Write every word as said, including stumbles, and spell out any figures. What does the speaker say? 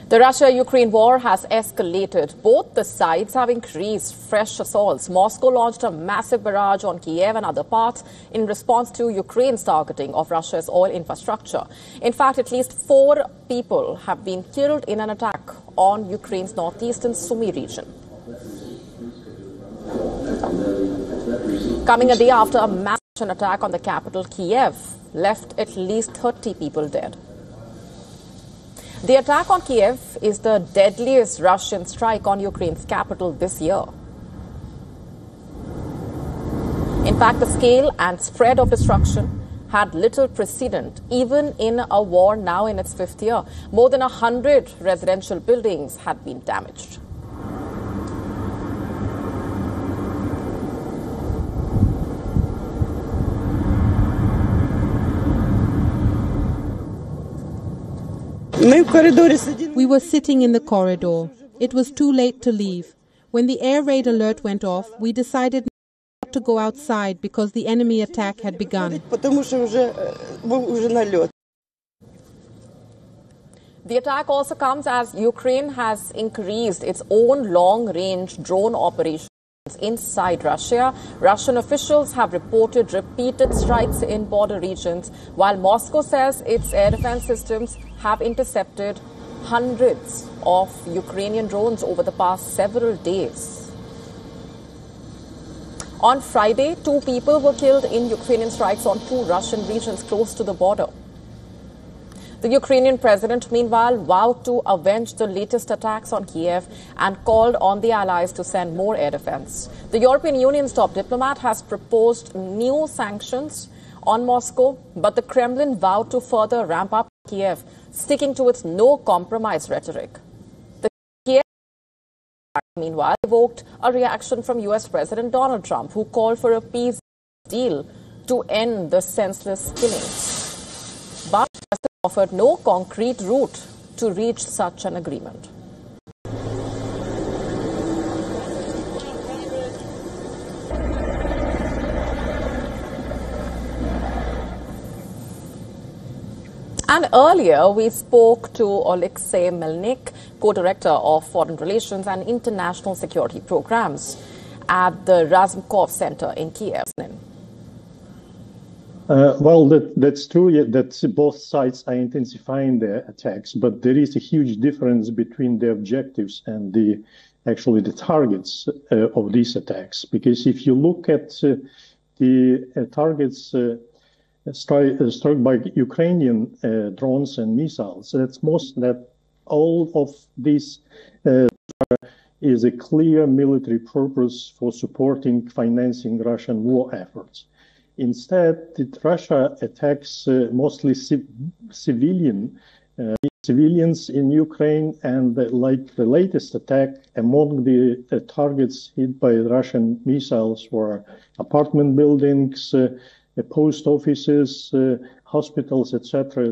The Russia-Ukraine war has escalated. Both the sides have increased fresh assaults. Moscow launched a massive barrage on Kiev and other parts in response to Ukraine's targeting of Russia's oil infrastructure. In fact, at least four people have been killed in an attack on Ukraine's northeastern Sumy region. Coming a day after a massive attack on the capital, Kiev left at least thirty people dead. The attack on Kiev is the deadliest Russian strike on Ukraine's capital this year. In fact, the scale and spread of destruction had little precedent, even in a war now in its fifth year. More than a hundred residential buildings had been damaged. We were sitting in the corridor. It was too late to leave. When the air raid alert went off, we decided not to go outside because the enemy attack had begun. The attack also comes as Ukraine has increased its own long-range drone operations inside Russia. Russian officials have reported repeated strikes in border regions, while Moscow says its air defense systems have intercepted hundreds of Ukrainian drones over the past several days. On Friday, two people were killed in Ukrainian strikes on two Russian regions close to the border. The Ukrainian president, meanwhile, vowed to avenge the latest attacks on Kiev and called on the allies to send more air defense. The European Union's top diplomat has proposed new sanctions on Moscow, but the Kremlin vowed to further ramp up Kiev, sticking to its no-compromise rhetoric. The Kiev attack, meanwhile, evoked a reaction from U S President Donald Trump, who called for a peace deal to end the senseless killings. But offered no concrete route to reach such an agreement. And earlier, we spoke to Oleksiy Melnik, co-director of Foreign Relations and International Security Programs at the Razumkov Center in Kiev. Uh, well, that, that's true, yeah, that both sides are intensifying their attacks, but there is a huge difference between the objectives and the actually the targets uh, of these attacks. Because if you look at uh, the uh, targets uh, stri uh, struck by Ukrainian uh, drones and missiles, that's most that all of this uh, is a clear military purpose for supporting, financing Russian war efforts. Instead, Russia attacks uh, mostly civ civilian uh, civilians in Ukraine, and uh, like the latest attack, among the uh, targets hit by Russian missiles were apartment buildings, uh, post offices, uh, hospitals, et cetera.